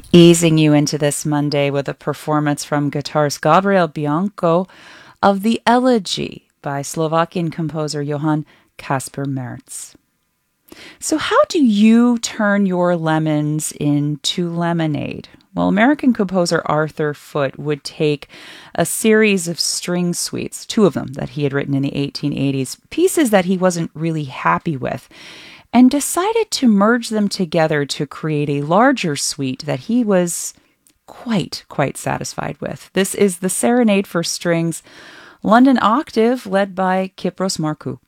Easing you into this Monday with a performance from guitarist Gabriel Bianco of the Elegy by Slovakian composer Johann Caspar Merz. So, how do you turn your lemons into lemonade? Well, American composer Arthur Foote would take a series of string suites, two of them that he had written in the 1880s, pieces that he wasn't really happy with, and decided to merge them together to create a larger suite that he was quite satisfied with. This is the Serenade for Strings, London Octave, led by Kypros Markou.